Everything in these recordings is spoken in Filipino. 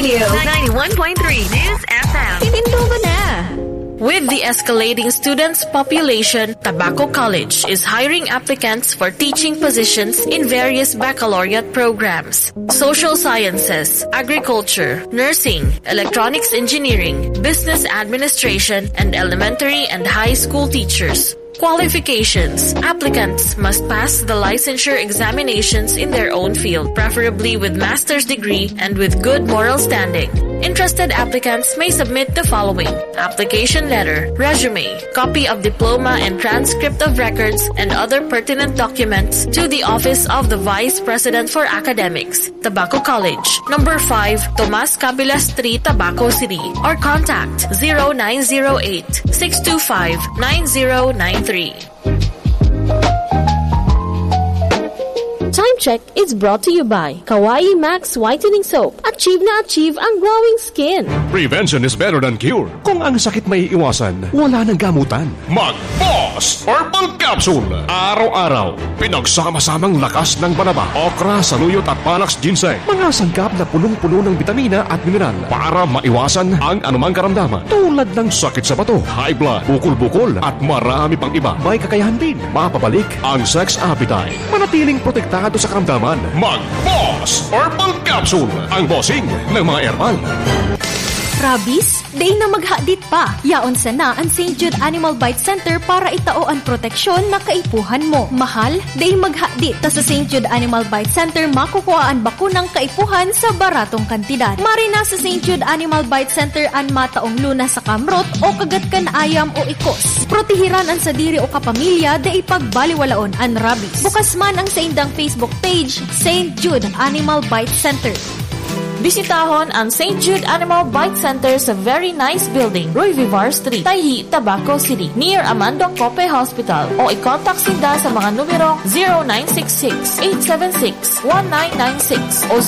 Radio 91.3 News FM. Tinindugo na! With the escalating students' population, Tabaco College is hiring applicants for teaching positions in various baccalaureate programs: social sciences, agriculture, nursing, electronics engineering, business administration, and elementary and high school teachers. Qualifications: applicants must pass the licensure examinations in their own field, preferably with master's degree and with good moral standing. Interested applicants may submit the following: application letter, resume, copy of diploma and transcript of records, and other pertinent documents to the Office of the Vice President for Academics, Tabaco College, number 5, Tomas Cabila Street, Tabaco City, or contact 0908-625-9093. Time check is brought to you by Kawaii Max Whitening Soap. Achieve na achieve ang glowing skin. Prevention is better than cure. Kung ang sakit may iwasan, wala nang gamutan. Mag-Boss Herbal Capsule. Araw-araw, pinagsama-samang lakas ng banaba, okra, saluyot at panax ginseng. Mga sangkap na punong-puno ng bitamina at mineral para maiwasan ang anumang karamdaman. Tulad ng sakit sa bato, high blood, bukol-bukol at marami pang iba. May kakayahan din mapabalik ang sex appetite. Manatiling protektado sa karamdaman. Mag-Boss Herbal Capsule. Ang bossing ng mga herbal. Rabies? Day na maghadit pa. Yaon sana ang St. Jude Animal Bite Center para itao ang proteksyon na kaipuhan mo. Mahal? Day maghadit. Ta sa St. Jude Animal Bite Center makukuha ang bakunang kaipuhan sa baratong kantidad. Marina sa St. Jude Animal Bite Center ang mataong luna sa kamrot o kagatkan ayam o ikos. Protehiran ang sadiri o kapamilya da ipagbaliwalaon ang rabies. Bukas man ang sa indang Facebook page, St. Jude Animal Bite Center. Bisitahon ang St. Jude Animal Bite Center sa very nice building, Roy Vivar Street, Tayhi, Tabaco City, near Amando Cope Hospital, o i-contact sila sa mga numero 0966-876-1996 o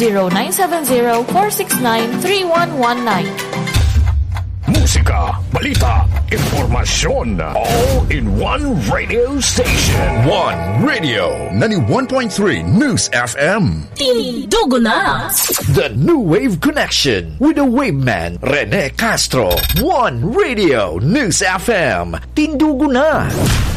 0970-469-3119. Musika, balita, informasyon, all in one radio station. One Radio, 91.3 News FM. Tinindugo na! The New Wave Connection with the Wave Man, Rene Castro. One Radio, News FM. Tindugo na!